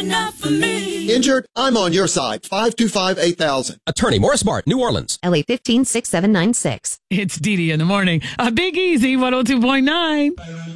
enough for me. Injured? I'm on your side. 525-8000. Attorney Morris Bart, New Orleans. LA 156796. It's Dee Dee in the morning. A Big Easy 102.9.